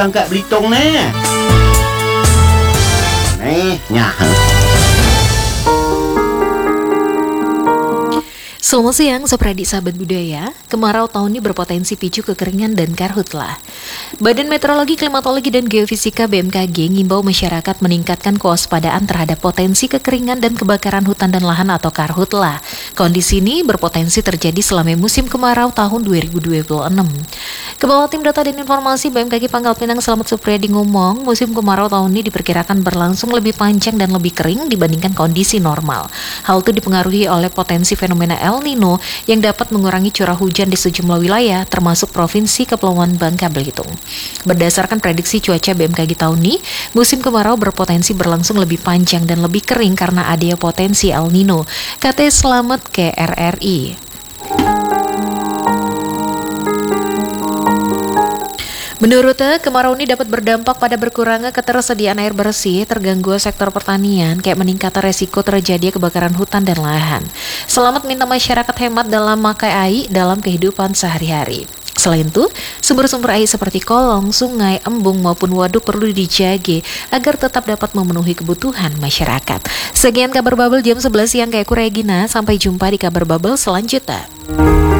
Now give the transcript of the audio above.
Angkat Belitung ni. Nyah. Selamat siang, Sopradi sahabat budaya. Kemarau tahun ini berpotensi picu kekeringan dan karhutlah. Badan Meteorologi, Klimatologi, dan Geofisika BMKG ngimbau masyarakat meningkatkan kewaspadaan terhadap potensi kekeringan dan kebakaran hutan dan lahan atau karhutlah. Kondisi ini berpotensi terjadi selama musim kemarau tahun 2026. Kebawah tim data dan informasi BMKG Pangkal Pinang, Selamat Supriyadi ngomong, musim kemarau tahun ini diperkirakan berlangsung lebih panjang dan lebih kering dibandingkan kondisi normal. Hal itu dipengaruhi oleh potensi fenomena El Nino yang dapat mengurangi curah hujan di sejumlah wilayah termasuk Provinsi Kepulauan Bangka Belitung. Berdasarkan prediksi cuaca BMKG tahun ini, musim kemarau berpotensi berlangsung lebih panjang dan lebih kering karena adanya potensi El Nino, kata Selamat ke RRI. Menurutnya, kemarau ini dapat berdampak pada berkurangnya ketersediaan air bersih, terganggu sektor pertanian, kayak meningkatnya resiko terjadi kebakaran hutan dan lahan. Selamat minta masyarakat hemat dalam memakai air dalam kehidupan sehari-hari. Selain itu, sumber-sumber air seperti kolong, sungai, embung maupun waduk perlu dijaga agar tetap dapat memenuhi kebutuhan masyarakat. Sekian kabar Bubble jam 11 siang, kayak aku Regina. Sampai jumpa di kabar Bubble selanjutnya.